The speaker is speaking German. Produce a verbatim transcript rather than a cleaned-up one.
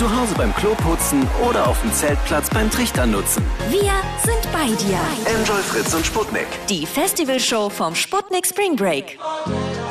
zu Hause beim Kloputzen oder auf dem Zeltplatz beim Trichtern nutzen. Wir sind bei dir. Enjoy Fritz und Sputnik. Die Festivalshow vom Sputnik Spring Break.